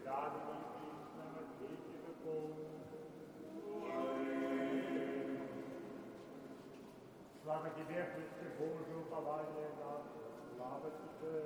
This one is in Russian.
Слава тебе, Христе Боже, упование наше, слава тебе.